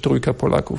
trójka Polaków.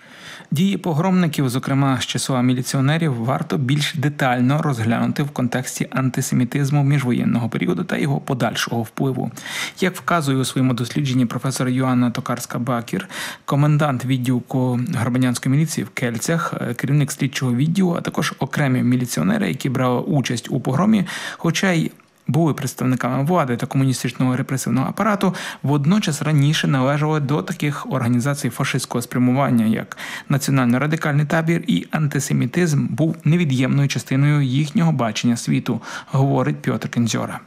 Дії погромників, зокрема з числа міліціонерів, варто більш детально розглянути в контексті антисемітизму міжвоєнного періоду та його подальшого впливу. Як вказує у своєму дослідженні професор Йоанна Токарська-Бакір, комендант відділку громадянської міліції в Кельцях, керівник слідчого відділу, а також окремі міліціонери, які брали участь у погромі, хоча й були представниками влади та комуністичного репресивного апарату, водночас раніше належали до таких організацій фашистського спрямування, як національно-радикальний табір, і антисемітизм був невід'ємною частиною їхнього бачення світу, говорить Пьотр Кенdziora.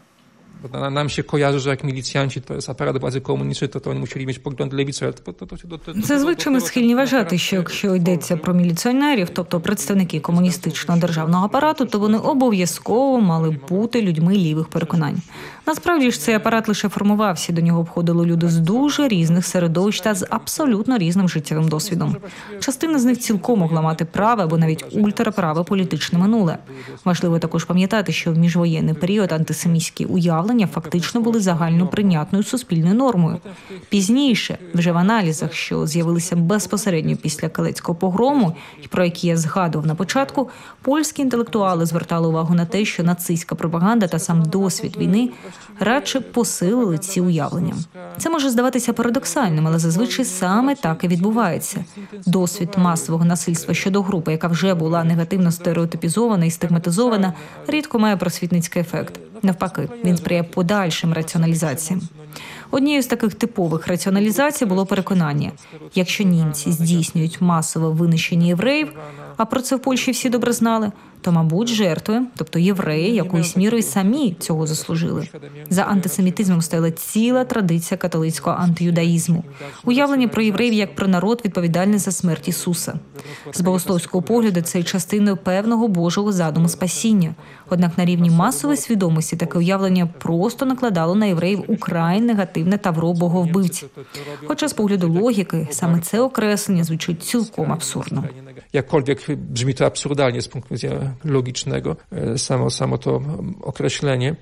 Nam się kojarzy, że jak milicjanci to jest aparat władzy komunistycznej, to oni musieli mieć poglądy lewicowe. Зазвичай ми схильні вважати, що якщо йдеться про міліціонерів, тобто представники комуністичного державного апарату, то вони обов'язково мали бути людьми лівих переконань. Насправді ж цей апарат лише формувався, до нього входили люди з дуже різних середовищ та з абсолютно різним життєвим досвідом. Частина з них цілком могла мати праве або навіть ультраправе політичне минуле. Важливо також пам'ятати, що в міжвоєнний період антисемітські уявлення фактично були загальноприйнятною суспільною нормою. Пізніше, вже в аналізах, що з'явилися безпосередньо після Калецького погрому, і про які я згадував на початку, польські інтелектуали звертали увагу на те, що нацистська пропаганда та сам досвід війни радше посилили ці уявлення. Це може здаватися парадоксальним, але зазвичай саме так і відбувається. Досвід масового насильства щодо групи, яка вже була негативно стереотипізована і стигматизована, рідко має просвітницький ефект. Навпаки, він сприяє подальшим раціоналізаціям. Однією з таких типових раціоналізацій було переконання, якщо німці здійснюють масове винищення євреїв, а про це в Польщі всі добре знали, то, мабуть, жертви, тобто євреї, якоюсь мірою самі цього заслужили. За антисемітизмом стояла ціла традиція католицького антиюдаїзму. Уявлення про євреїв як про народ, відповідальний за смерть Ісуса. З богословського погляду це є частиною певного Божого задуму спасіння. Однак на рівні масової свідомості таке уявлення просто накладало на євреїв украй негативне тавро боговбивців. Хоча з погляду логіки саме це окреслення звучить цілком абсурдно. Jakkolwiek brzmi to absurdalnie z punktu widzenia logicznego, samo to określenie.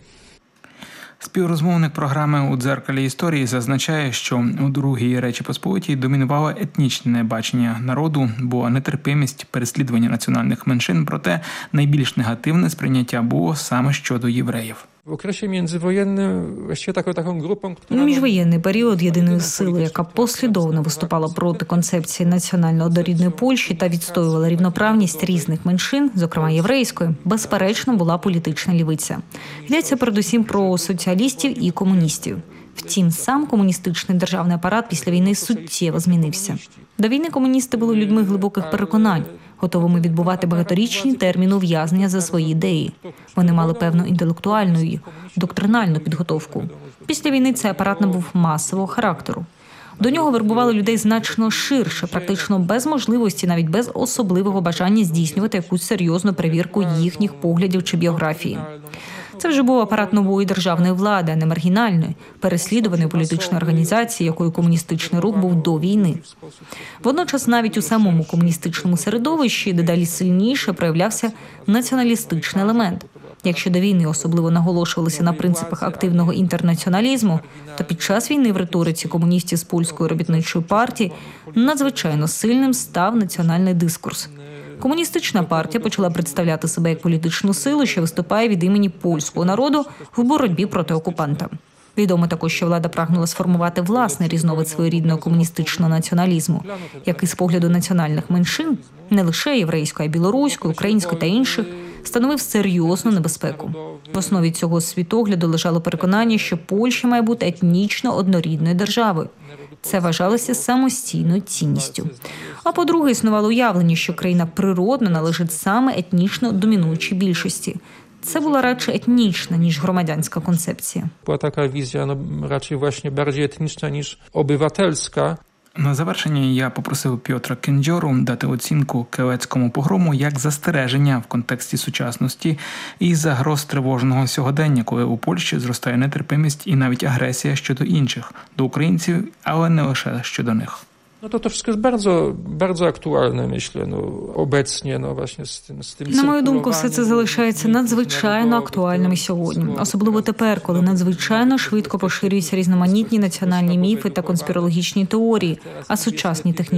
Співрозмовник програми «У дзеркалі історії» зазначає, що у Другій Речі Посполитій домінувало етнічне бачення народу, була нетерпимість переслідування національних меншин, проте найбільш негативне сприйняття було саме щодо євреїв. W okresie międzywojennym właściwie taką grupą, У міжвоєнний період єдиною силою, яка послідовно виступала проти концепції національно-однорідної Польщі та відстоювала рівноправність різних меншин, зокрема єврейської, безперечно була політична лівиця. Йдеться передусім про соціалістів і комуністів. Втім, сам комуністичний державний апарат після війни суттєво змінився. До війни комуністи були людьми глибоких переконань, готовими відбувати багаторічні терміни ув'язнення за свої ідеї. Вони мали певну інтелектуальну і доктринальну підготовку. Після війни цей апарат набув масового характеру. До нього вербували людей значно ширше, практично без можливості, навіть без особливого бажання здійснювати якусь серйозну перевірку їхніх поглядів чи біографії. Це вже був апарат нової державної влади, а не маргінальної, переслідуваної політичної організації, якою комуністичний рух був до війни. Водночас навіть у самому комуністичному середовищі дедалі сильніше проявлявся націоналістичний елемент. Якщо до війни особливо наголошувалися на принципах активного інтернаціоналізму, то під час війни в риториці комуністів з Польської робітничої партії надзвичайно сильним став національний дискурс. Комуністична партія почала представляти себе як політичну силу, що виступає від імені польського народу в боротьбі проти окупанта. Відомо також, що влада прагнула сформувати власний різновид своєрідного комуністичного націоналізму, який з погляду національних меншин, не лише єврейської, а й білоруської, української та інших, становив серйозну небезпеку. В основі цього світогляду лежало переконання, що Польща має бути етнічно однорідною державою. Це вважалося самостійною цінністю. А по-друге, існувало уявлення, що країна природно належить саме етнічно домінуючій більшості. Це була радше етнічна, ніж громадянська концепція. Była taka wizja raczej właśnie bardziej etniczna niż obywatelska. На завершення я попросив Пьотра Кенdziorу дати оцінку Калецькому погрому як застереження в контексті сучасності і загроз тривожного сьогодення, коли у Польщі зростає нетерпимість і навіть агресія щодо інших, до українців, але не лише щодо них. No to wszystko jest bardzo, bardzo aktualne, myślę, obecnie, właśnie z tym На мою думку, все це залишається надзвичайно актуальним і сьогодні. Особливо тепер, коли надзвичайно швидко поширюються різноманітні національні міфи та конспірологічні теорії, а сучасні технічні